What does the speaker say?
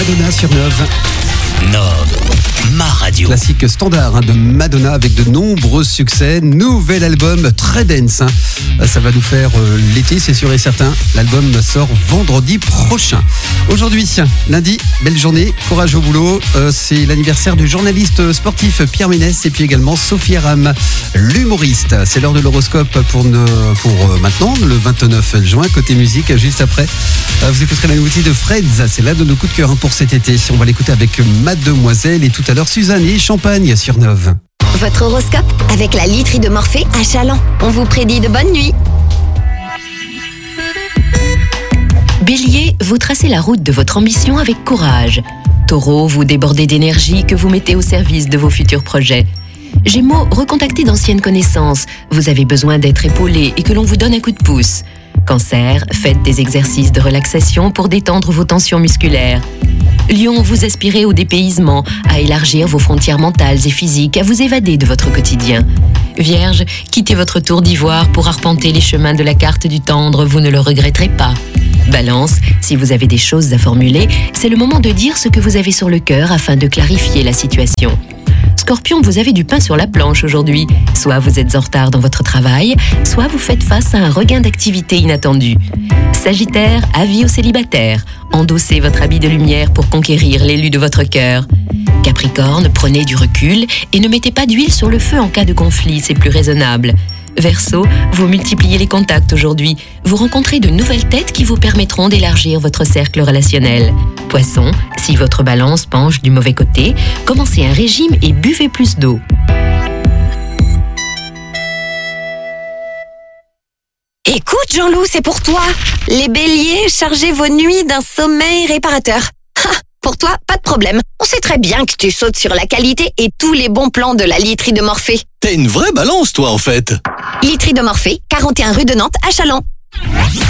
Madonna sur Nove. Nove, ma radio. Classique standard de Madonna avec de nombreux succès. Nouvel album très dance. Ça va nous faire l'été, c'est sûr et certain. L'album sort vendredi prochain. Aujourd'hui, lundi, belle journée, courage au boulot. C'est l'anniversaire du journaliste sportif Pierre Ménès et puis également Sophie Aram, l'humoriste. C'est l'heure de l'horoscope pour maintenant, le 29 juin. Côté musique, juste après, vous écouterez la nouveauté de Freds. C'est l'un de nos coups de cœur pour cet été. On va l'écouter avec Mademoiselle et tout à l'heure Suzanne et Champagne sur Nove. Votre horoscope avec la literie de Morphée à Chaland. On vous prédit de bonnes nuits. Bélier, vous tracez la route de votre ambition avec courage. Taureau, vous débordez d'énergie que vous mettez au service de vos futurs projets. Gémeaux, recontactez d'anciennes connaissances. Vous avez besoin d'être épaulé et que l'on vous donne un coup de pouce. Cancer, faites des exercices de relaxation pour détendre vos tensions musculaires. Lion, vous aspirez au dépaysement, à élargir vos frontières mentales et physiques, à vous évader de votre quotidien. Vierge, quittez votre tour d'ivoire pour arpenter les chemins de la carte du tendre, vous ne le regretterez pas. Balance, si vous avez des choses à formuler, c'est le moment de dire ce que vous avez sur le cœur afin de clarifier la situation. Scorpion, vous avez du pain sur la planche aujourd'hui. Soit vous êtes en retard dans votre travail, soit vous faites face à un regain d'activité inattendu. Sagittaire, avis aux célibataires. Endossez votre habit de lumière pour conquérir l'élu de votre cœur. Capricorne, prenez du recul et ne mettez pas d'huile sur le feu en cas de conflit, c'est plus raisonnable. Verseau, vous multipliez les contacts aujourd'hui. Vous rencontrez de nouvelles têtes qui vous permettront d'élargir votre cercle relationnel. Poisson, si votre balance penche du mauvais côté, commencez un régime et buvez plus d'eau. Écoute Jean-Loup, c'est pour toi. Les béliers, chargez vos nuits d'un sommeil réparateur. Pour toi, pas de problème. On sait très bien que tu sautes sur la qualité et tous les bons plans de la literie de Morphée. T'es une vraie balance, toi, en fait. Literie de Morphée, 41 rue de Nantes à Chaland.